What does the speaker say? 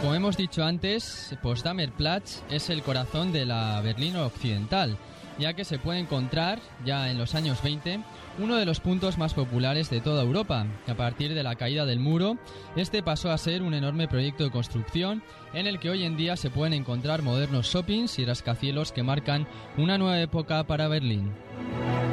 Como hemos dicho antes, Potsdamer Platz es el corazón de la Berlín occidental, ya que se puede encontrar, ya en los años 20, uno de los puntos más populares de toda Europa. A partir de la caída del muro, este pasó a ser un enorme proyecto de construcción en el que hoy en día se pueden encontrar modernos shoppings y rascacielos que marcan una nueva época para Berlín.